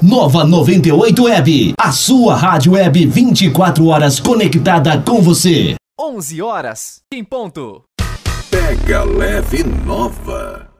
Nova 98 Web, a sua rádio web 24 horas conectada com você. 11 horas em ponto. Pega Leve Nova.